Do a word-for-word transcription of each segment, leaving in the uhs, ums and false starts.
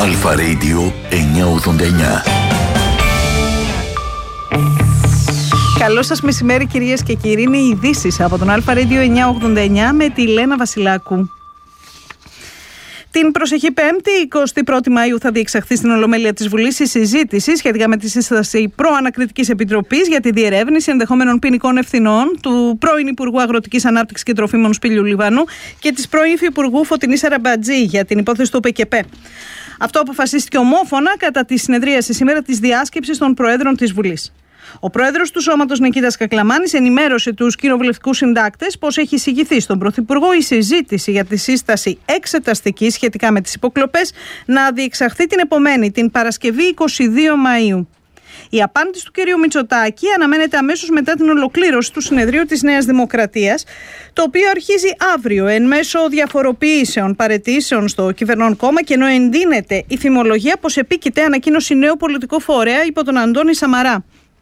Αλφα Radio εννιακόσια ογδόντα εννιά. Καλό σας μεσημέρι, κυρίες και κύριοι. Είναι οι ειδήσεις από τον Αλφα Radio εννιακόσια ογδόντα εννιά με τη Λένα Βασιλάκου. Την προσεχή Πέμπτη, εικοστή πρώτη Μαΐου, θα διεξαχθεί στην Ολομέλεια της Βουλής η συζήτηση σχετικά με τη σύσταση προανακριτικής επιτροπής για τη διερεύνηση ενδεχόμενων ποινικών ευθυνών του πρώην Υπουργού Αγροτικής Ανάπτυξης και Τροφίμων Σπύλιου Λιβανού και της πρώην Υφυπουργού Φωτεινής Αραμπατζή για την υπόθεση του ΟΠΕΚΕΠΕ. Αυτό αποφασίστηκε ομόφωνα κατά τη συνεδρίαση σήμερα της διάσκεψης των Προέδρων της Βουλής. Ο πρόεδρος του Σώματος Νικήτας Κακλαμάνης ενημέρωσε τους κοινοβουλευτικούς συντάκτες πως έχει εισηγηθεί στον Πρωθυπουργό η συζήτηση για τη σύσταση εξεταστική σχετικά με τις υποκλοπές να διεξαχθεί την επομένη, την Παρασκευή εικοστή δεύτερη Μαΐου. Η απάντηση του κ. Μητσοτάκη αναμένεται αμέσως μετά την ολοκλήρωση του συνεδρίου της Νέας Δημοκρατίας, το οποίο αρχίζει αύριο εν μέσω διαφοροποιήσεων παραιτήσεων στο κυβερνών κόμμα, και ενώ εντείνεται η φημολογία πως επίκειται ανακοίνωση νέου πολιτικού φορέα υπό τον Αντώνη Σαμαρά.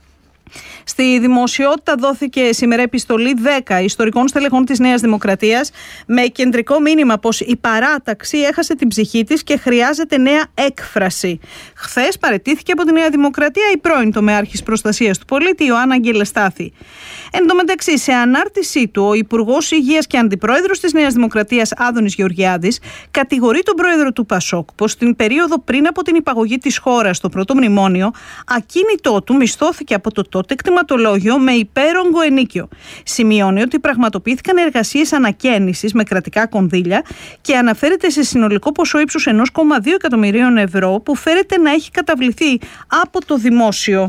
Στη δημοσιότητα δόθηκε σήμερα επιστολή δέκα ιστορικών στελεχών της Νέας Δημοκρατίας με κεντρικό μήνυμα πως η παράταξη έχασε την ψυχή της και χρειάζεται νέα έκφραση. Χθες παραιτήθηκε από τη Νέα Δημοκρατία η πρώην τομεάρχης προστασίας του πολίτη Ιωάννα Αγγελεστάθη. Εν τω μεταξύ, σε ανάρτησή του, ο Υπουργός Υγείας και Αντιπρόεδρος της Νέας Δημοκρατίας Άδωνης Γεωργιάδης κατηγορεί τον πρόεδρο του Πασόκ πως την περίοδο πριν από την υπαγωγή της χώρας στο πρώτο μνημόνιο, ακίνητό του μισθώθηκε από το τότε κτηματολόγιο με υπέρογκο ενίκιο. Σημειώνει ότι πραγματοποιήθηκαν εργασίες ανακαίνησης με κρατικά κονδύλια και αναφέρεται σε συνολικό ποσό ύψους ένα κόμμα δύο εκατομμυρίων ευρώ που φέρεται να έχει καταβληθεί από το δημόσιο.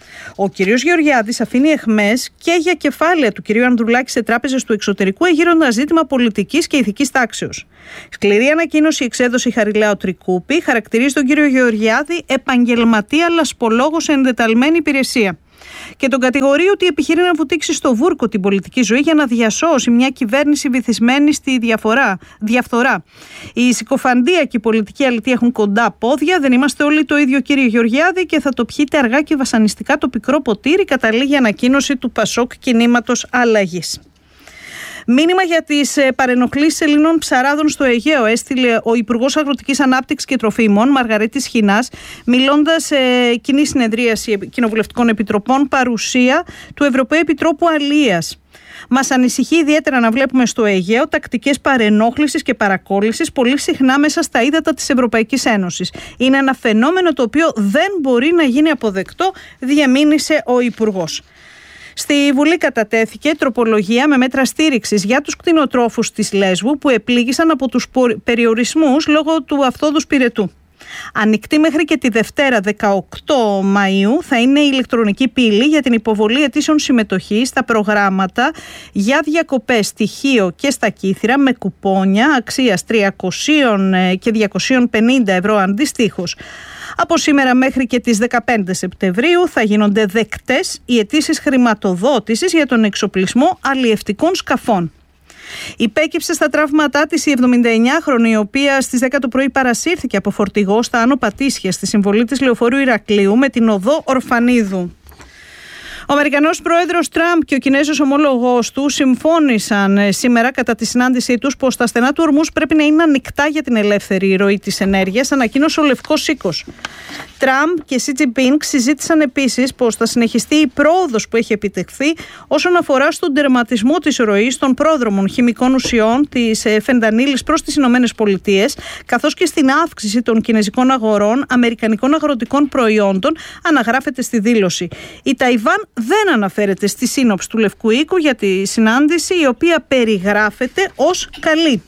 Ο κ. Γεωργιάδης αφήνει αιχμές και για κεφάλαια του κ. Ανδρουλάκη σε τράπεζες του εξωτερικού, εγείροντας ζήτημα πολιτικής και ηθικής τάξεως. Σκληρή ανακοίνωση εξέδωσε η Χαριλάου Τρικούπη, χαρακτηρίζει τον κ. Γεωργιάδη επαγγελματία λασπολόγο σε εντεταλμένη υπηρεσία. Και τον κατηγορεί ότι επιχειρεί να βουτήξει στο βούρκο την πολιτική ζωή για να διασώσει μια κυβέρνηση βυθισμένη στη διαφορά, διαφθορά. Η συκοφαντία και η πολιτική αλήθεια έχουν κοντά πόδια. Δεν είμαστε όλοι το ίδιο, κύριε Γεωργιάδη, και θα το πιείτε αργά και βασανιστικά το πικρό ποτήρι, καταλήγει ανακοίνωση του Πασόκ Κινήματος Αλλαγής. Μήνυμα για τις παρενοχλήσεις Ελλήνων ψαράδων στο Αιγαίο έστειλε ο Υπουργός Αγροτικής Ανάπτυξης και Τροφίμων, Μαργαρίτης Χινάς, μιλώντας σε κοινή συνεδρίαση κοινοβουλευτικών επιτροπών, παρουσία του Ευρωπαίου Επιτρόπου Αλίας. Μας ανησυχεί ιδιαίτερα να βλέπουμε στο Αιγαίο τακτικές παρενόχλησης και παρακόλλησης πολύ συχνά μέσα στα ύδατα της Ευρωπαϊκής Ένωσης. Είναι ένα φαινόμενο το οποίο δεν μπορεί να γίνει αποδεκτό, διαμήνυσε ο Υπουργός. Στη Βουλή κατατέθηκε τροπολογία με μέτρα στήριξης για τους κτηνοτρόφους της Λέσβου που επλήγησαν από τους περιορισμούς λόγω του αυθόδους πυρετού. Ανοιχτή μέχρι και τη Δευτέρα δεκαοκτώ Μαΐου θα είναι η ηλεκτρονική πύλη για την υποβολή αιτήσεων συμμετοχής στα προγράμματα για διακοπές στη Χίο και στα Κύθυρα με κουπόνια αξίας τριακόσια και διακόσια πενήντα ευρώ αντιστοίχως. Από σήμερα μέχρι και τις δεκαπέντε Σεπτεμβρίου θα γίνονται δεκτές οι αιτήσεις χρηματοδότησης για τον εξοπλισμό αλλιευτικών σκαφών. Υπέκυψε στα τραύματά της η εβδομηνταεννιάχρονη, η οποία στις δέκα το πρωί παρασύρθηκε από φορτηγό στα Άνω Πατήσια στη συμβολή της λεωφορείου Ηρακλείου με την οδό Ορφανίδου. Ο Αμερικανός πρόεδρος Τραμπ και ο Κινέζος ομόλογος του συμφώνησαν σήμερα κατά τη συνάντησή τους πως τα στενά του Ορμούζ πρέπει να είναι ανοιχτά για την ελεύθερη ροή της ενέργειας, ανακοίνωσε ο Λευκός Οίκος. Τραμπ και Σι Τζινπίνγκ συζήτησαν επίσης πως θα συνεχιστεί η πρόοδος που έχει επιτευχθεί όσον αφορά στον τερματισμό της ροής των πρόδρομων χημικών ουσιών της φεντανίλης προς τις Ηνωμένες Πολιτείες, καθώς και στην αύξηση των κινέζικων αγορών αμερικανικών αγροτικών προϊόντων, αναγράφεται στη δήλωση. Η Ταϊβάν δεν αναφέρεται στη σύνοψη του Λευκού Οίκου για τη συνάντηση, η οποία περιγράφεται ως καλή.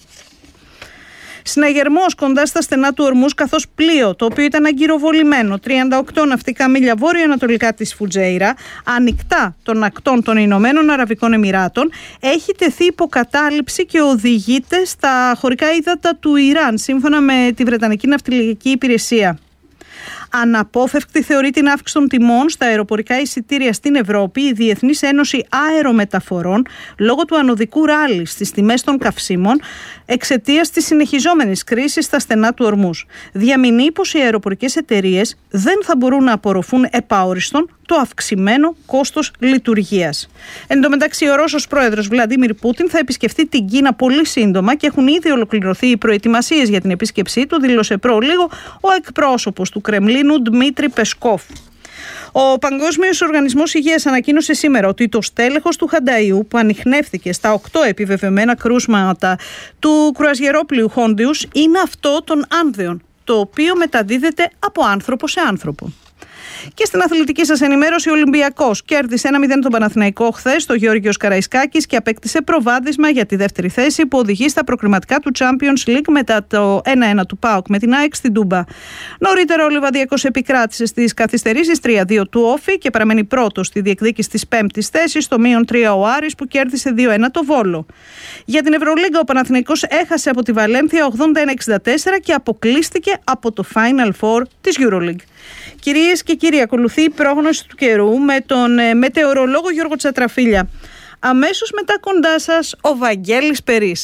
Συναγερμός κοντά στα στενά του Ορμούζ, καθώς πλοίο το οποίο ήταν αγκυροβολημένο τριάντα οκτώ ναυτικά μίλια βόρειο-ανατολικά της Φουτζέιρα, ανοιχτά των ακτών των Ηνωμένων Αραβικών Εμιράτων, έχει τεθεί υποκατάληψη και οδηγείται στα χωρικά ύδατα του Ιράν, σύμφωνα με τη Βρετανική Ναυτιλιακή Υπηρεσία. Αναπόφευκτη θεωρεί την αύξηση των τιμών στα αεροπορικά εισιτήρια στην Ευρώπη η Διεθνής Ένωση Αερομεταφορών λόγω του ανωδικού ράλι στις τιμές των καυσίμων εξαιτίας της συνεχιζόμενης κρίσης στα στενά του Ορμούζ. Διαμηνεί πως οι αεροπορικές εταιρείες δεν θα μπορούν να απορροφούν επαόριστον το αυξημένο κόστος λειτουργίας. Εν τω μεταξύ, ο Ρώσος πρόεδρος Βλαντίμιρ Πούτιν θα επισκεφτεί την Κίνα πολύ σύντομα και έχουν ήδη ολοκληρωθεί οι προετοιμασίες για την επίσκεψή του, δήλωσε προλίγο ο εκπρόσωπος του Κρεμλίνου Ντμίτρι Πεσκόφ. Ο Παγκόσμιος Οργανισμός Υγείας ανακοίνωσε σήμερα ότι το στέλεχος του Χανταϊού, που ανιχνεύθηκε στα οκτώ επιβεβαιωμένα κρούσματα του κρουαζιερόπλοιου Χόντιους, είναι αυτό των άνδεων, το οποίο μεταδίδεται από άνθρωπο σε άνθρωπο. Και στην αθλητική σας ενημέρωση, ο Ολυμπιακός κέρδισε ένα μηδέν τον Παναθηναϊκό χθες στο Γεώργιος Καραϊσκάκης και απέκτησε προβάδισμα για τη δεύτερη θέση που οδηγεί στα προκριματικά του Champions League μετά το ένα ένα του ΠΑΟΚ με την ΑΕΚ στην Τούμπα. Νωρίτερα ο Λιβαδιακός επικράτησε στις καθυστερήσεις τρία δύο του Όφη και παραμένει πρώτος στη διεκδίκηση της πέμπτης θέσης, στο μείον τρία ο Άρης που κέρδισε δύο ένα το Βόλο. Για την Ευρωλίγκα ο Παναθηναϊκός έχασε από τη Βαλένθια ογδόντα ένα εξήντα τέσσερα και αποκλείστηκε από το Final Four της EuroLeague. Κυρίες και κύριοι, ακολουθεί η πρόγνωση του καιρού με τον ε, μετεωρολόγο Γιώργο Τσατραφίλια. Αμέσως μετά κοντά σας ο Βαγγέλης Περής.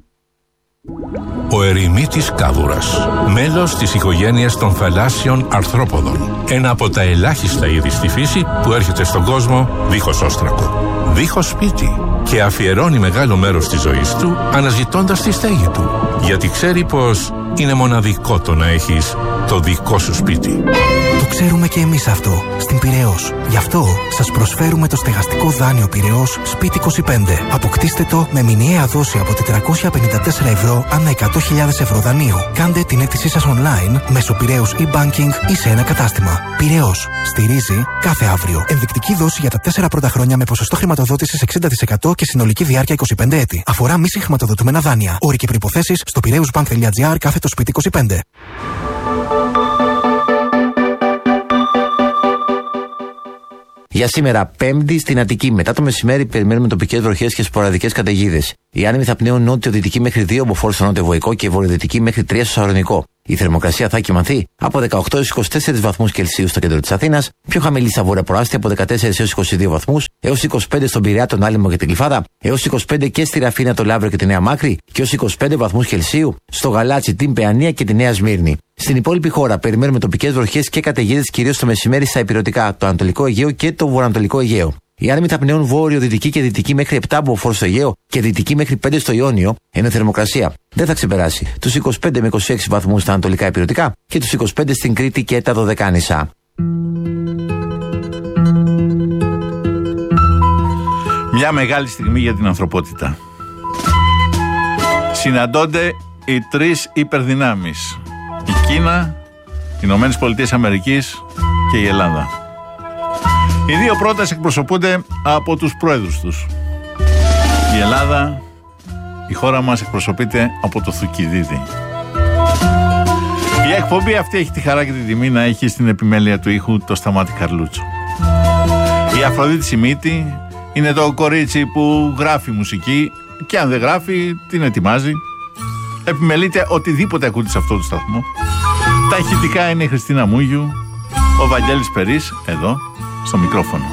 Ο ερημίτης κάβουρας, μέλος της οικογένειας των θαλάσσιων αρθρόποδων. Ένα από τα ελάχιστα είδη στη φύση που έρχεται στον κόσμο δίχως όστρακο, δίχως σπίτι και αφιερώνει μεγάλο μέρος της ζωής του αναζητώντας τη στέγη του. Γιατί ξέρει πως είναι μοναδικό το να έχεις το δικό σου σπίτι. Το ξέρουμε και εμείς αυτό, στην Πειραιώς. Γι' αυτό σας προσφέρουμε το στεγαστικό δάνειο Πειραιώς Σπίτι είκοσι πέντε. Αποκτήστε το με μηνιαία δόση από τετρακόσια πενήντα τέσσερα ευρώ ανά εκατό χιλιάδες ευρώ δανείο. Κάντε την αίτησή σας online μέσω Πειραιώς e-banking ή σε ένα κατάστημα. Πειραιώς. Στηρίζει κάθε αύριο. Ενδεικτική δόση για τα τέσσερα πρώτα χρόνια με ποσοστό χρηματοδότησης εξήντα τοις εκατό και συνολική διάρκεια είκοσι πέντε έτη. Αφορά μη συγχρηματοδοτούμενα δάνεια. Όροι και προϋποθέσεις στο πειραιούσbank.gr κάθετο σπίτι είκοσι πέντε. Για σήμερα, Πέμπτη, στην Αττική. Μετά το μεσημέρι, περιμένουμε τοπικές βροχές και σποραδικές καταιγίδες. Οι άνεμοι θα πνέουν νότιο-δυτική μέχρι δύο μποφόρ στο νότιο-βοϊκό και βορειοδυτική μέχρι τρία στο Σαλονικό. Η θερμοκρασία θα κυμανθεί από δεκαοκτώ έως είκοσι τέσσερις βαθμούς Κελσίου στο κέντρο της Αθήνας, πιο χαμηλή στα βόρεια προάστια από δεκατέσσερα έως είκοσι δύο βαθμούς, έως είκοσι πέντε στον Πειραιά, τον Άλυμο και την Γλυφάδα, έως είκοσι πέντε και στη Ραφίνα, το Λαύριο και τη Νέα Μάκρη και έως είκοσι πέντε βαθμούς Κελσίου στο Γαλάτσι, την Παιανία και τη Νέα Σμύρνη. Στην υπόλοιπη χώρα περιμένουμε τοπικές βροχές και καταιγίδες κυρίως το μεσημέρι στα υπηρετικά, το Ανατολικό Αιγαίο και το Βορειοανατολικό Αιγαίο. Οι άνεμοι θα πνέουν βόρειο-δυτική και δυτική μέχρι επτά μποφόρ στο Αιγαίο και δυτική μέχρι πέντε στο Ιόνιο, ενώ η θερμοκρασία δεν θα ξεπεράσει τους είκοσι πέντε με είκοσι έξι βαθμούς στα ανατολικά υπηρετικά και τους είκοσι πέντε στην Κρήτη και τα Δωδεκάνησα. Μια μεγάλη στιγμή για την ανθρωπότητα. Συναντώνται οι τρεις υπερδυνάμεις. Η Κίνα, οι Ηνωμένες Πολιτείες Αμερικής και η Ελλάδα. Οι δύο πρώτες εκπροσωπούνται από τους πρόεδρους τους. Η Ελλάδα, η χώρα μας, εκπροσωπείται από το Θουκυδίδη. Η εκπομπή αυτή έχει τη χαρά και τη τιμή να έχει στην επιμέλεια του ήχου το Σταμάτη Καρλούτσο. Η Αφροδίτη Σιμίτη είναι το κορίτσι που γράφει μουσική και αν δεν γράφει την ετοιμάζει. Επιμελείται οτιδήποτε ακούτε σε αυτό το σταθμό. Τα ηχητικά είναι η Χριστίνα Μούγιου, ο Βαγγέλης Περής εδώ στο μικρόφωνο.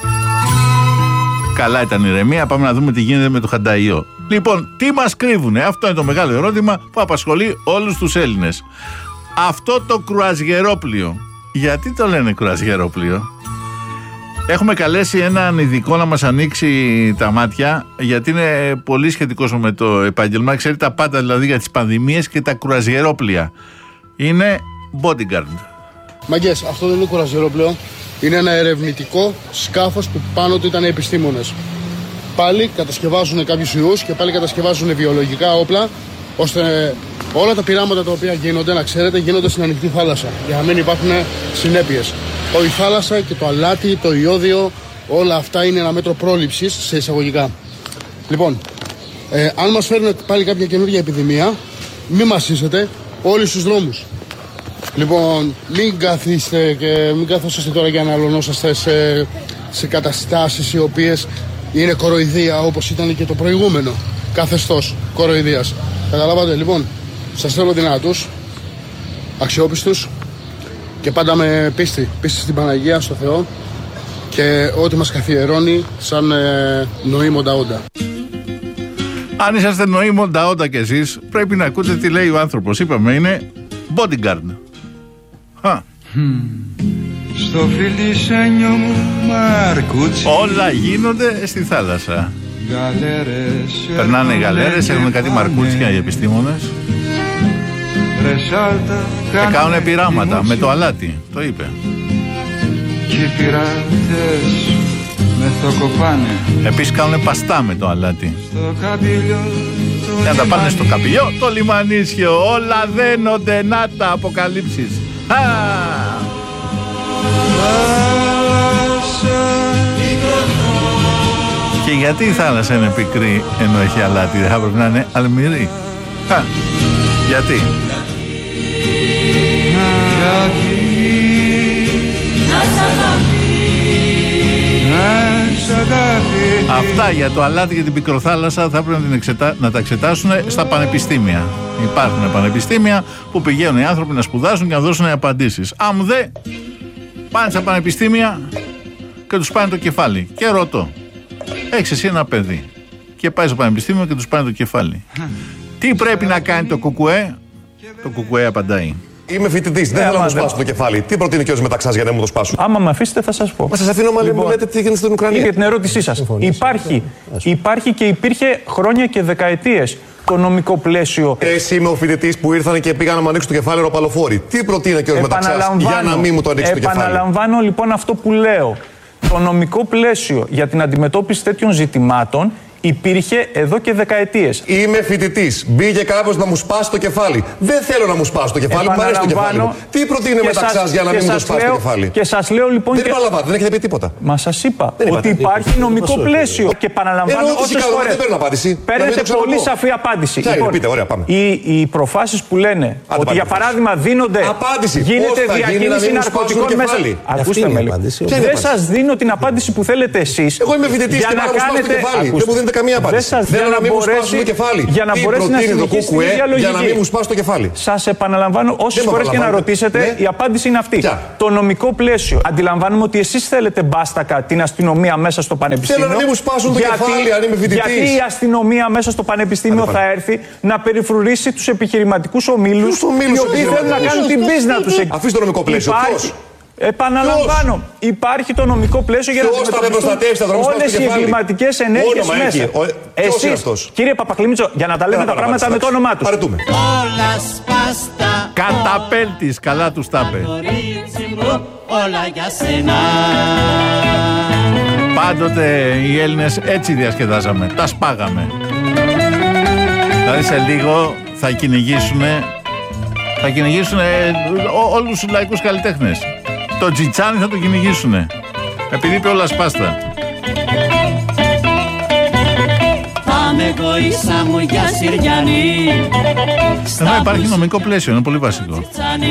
Καλά ήταν η ηρεμία, πάμε να δούμε τι γίνεται με το Χανταϊό. Λοιπόν, τι μας κρύβουνε, αυτό είναι το μεγάλο ερώτημα που απασχολεί όλους τους Έλληνες. Αυτό το κρουαζιερόπλοιο, γιατί το λένε κρουαζιερόπλοιο? Έχουμε καλέσει έναν ειδικό να μας ανοίξει τα μάτια, γιατί είναι πολύ σχετικός με το επάγγελμα, ξέρει τα πάντα δηλαδή για τις πανδημίες και τα κρουαζιερόπλοια. Είναι bodyguard. Μαγκές, αυτό δεν είναι κρουαζιερόπλοιο. Είναι ένα ερευνητικό σκάφος που πάνω του ήταν επιστήμονες. Πάλι κατασκευάζουν κάποιους ιούς και πάλι κατασκευάζουν βιολογικά όπλα, ώστε όλα τα πειράματα τα οποία γίνονται, να ξέρετε, γίνονται στην ανοιχτή θάλασσα, για να μην υπάρχουν συνέπειες. Η θάλασσα και το αλάτι, το ιόδιο, όλα αυτά είναι ένα μέτρο πρόληψης σε εισαγωγικά. Λοιπόν, ε, αν μας φέρουν πάλι κάποια καινούργια επιδημία, μην μας είσετε όλοι στους δρόμους. Λοιπόν, μην καθίστε και μην καθόσαστε τώρα για να αλωνόσαστε σε, σε καταστάσεις οι οποίες είναι κοροϊδία, όπως ήταν και το προηγούμενο καθεστώς κοροϊδίας. Καταλάβατε, λοιπόν, σας θέλω δυνατούς, αξιόπιστους και πάντα με πίστη, πίστη στην Παναγία, στο Θεό και ό,τι μας καθιερώνει σαν ε, νοήμοντα όντα. Αν είσαστε νοήμοντα όντα κι εσείς, πρέπει να ακούτε τι λέει ο άνθρωπος. Είπαμε, είναι bodyguard. Χα. Στο φιλισένιο μου μαρκούτσι. Όλα γίνονται στη θάλασσα. Γαλέρες, περνάνε οι γαλέρες, έχουν κάτι μαρκούτσια οι επιστήμονες και κάνουν πειράματα με το αλάτι, το είπε. Και οι πειράτες με θοκοπάνε. Επίσης κάνουν παστά με το αλάτι. Στο καπηλιό το για να τα πάνε λιμάνι. στο καπηλιό, το λιμανίσιο. Όλα δένονται, να τα αποκαλύψεις. Α! Και γιατί η θάλασσα είναι πικρή ενώ έχει αλάτι? Δεν θα πρέπει να είναι αλμυρή? Α, γιατί? Αυτά για το αλάτι και την πικροθάλασσα θα πρέπει να, την εξετα... να τα εξετάσουν στα πανεπιστήμια. Υπάρχουν πανεπιστήμια που πηγαίνουν οι άνθρωποι να σπουδάσουν και να δώσουν απαντήσεις. Αν δε πάνε στα πανεπιστήμια και τους πάνε το κεφάλι. Και ρωτώ, έχεις εσύ ένα παιδί και πάει στο πανεπιστήμιο και τους πάνε το κεφάλι. Τι πρέπει να κάνει το κουκουέ? Το κουκουέ απαντάει: είμαι φοιτητής, δεν θέλω να μου σπάσω το κεφάλι. Τι προτείνει και ο Μεταξάς για να μου το σπάσω? Άμα με αφήσετε, θα σας πω. Μα σας αφήνω, μα Λοιπόν, μου λέτε τι γίνεται στην Ουκρανία. Για την ερώτησή σας. Υπάρχει, υπάρχει και υπήρχε χρόνια και δεκαετίες το νομικό πλαίσιο. Εσύ είμαι ο φοιτητής που ήρθαν και πήγαν να μου ανοίξουν το κεφάλι αεροπαλοφόροι. Τι προτείνει και ο Μεταξάς για να μην μου το ανοίξει το κεφάλι? Επαναλαμβάνω λοιπόν αυτό που λέω. Το νομικό πλαίσιο για την αντιμετώπιση τέτοιων ζητημάτων υπήρχε εδώ και δεκαετίες. Είμαι φοιτητής. Μπήκε κάποιος να μου σπάσει το κεφάλι. Δεν θέλω να μου σπάσει το κεφάλι, μου αρέσει το κεφάλι μου. Τι προτείνει ο Μεταξάς για να μην μου το σπάσει το κεφάλι? Και σας λέω λοιπόν. Δεν και... προλαβάτε, δεν έχετε πει τίποτα. Μα σας είπα δεν ότι είπατε. υπάρχει νομικό πλαίσιο. Και επαναλαμβάνω όσες φορές. Δεν παίρνω απάντηση. Παίρνετε πολύ σαφή απάντηση. Ποια είναι, πείτε, ωραία, πάμε. Οι, οι προφάσεις που λένε Άντε, ότι για παράδειγμα δίνονται. Απάντηση. Γίνεται διακίνηση ναρκωτικών μέσα. Ακούστε με λίγο. Δεν σας δίνω την απάντηση που θέλετε εσείς. Εγώ είμαι φοιτητής και να μου σπάσει το κεφάλι. Δεν μου δίνετε καμία απάντηση. Θέλω να μην μου σπάσει το κεφάλι. Για να μπορέσει να συνεχίσει τη διαλογική. Για να μην μου σπάσει το κεφάλι. Σας επαναλαμβάνω όσες φορές και να ρωτήσετε, ναι. Η απάντηση είναι αυτή. Ποια? Το νομικό πλαίσιο. Αντιλαμβάνομαι ότι εσείς θέλετε μπάστακα την αστυνομία μέσα στο πανεπιστήμιο. Θέλω να μην μου σπάσουν το γιατί, κεφάλι, αν είμαι φοιτητής. Γιατί η αστυνομία μέσα στο πανεπιστήμιο θα έρθει να περιφρουρήσει τους επιχειρηματικούς ομίλους, οι οποίοι θέλουν να κάνουν την business τους εκεί. Αφήστε το νομικό πλαίσιο. Ποιος? Επαναλαμβάνω, ποιος? Υπάρχει το νομικό πλαίσιο για να αντιμετωπιστούν όλες οι εγκληματικές ενέργειες μέσα. Εσείς, κύριε Παπακλήμιτσο, για να τα λέμε τα πράγματα με το όνομά τους. Καταπέλτης, καλά τους τα είπε. Πάντοτε οι Έλληνες έτσι διασκεδάζαμε, τα σπάγαμε. Δηλαδή σε λίγο θα κυνηγήσουν θα κυνηγήσουν όλους τους λαϊκούς καλλιτέχνες. Το Τζιτσάνι θα το κυνηγήσουν επειδή είπε όλα σπάστα. Πάμε γοήσα μου για Συριανή. Ενώ υπάρχει νομικό πλαίσιο, είναι πολύ βασικό.